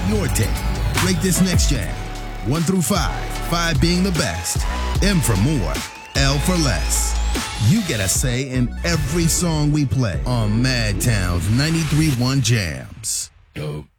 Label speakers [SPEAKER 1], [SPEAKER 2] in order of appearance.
[SPEAKER 1] your take. Rate this next jam. 1 through 5, 5 being the best, M for more, L for less. You get a say in every song we play on Madtown's 93.1 Jams.
[SPEAKER 2] Dope.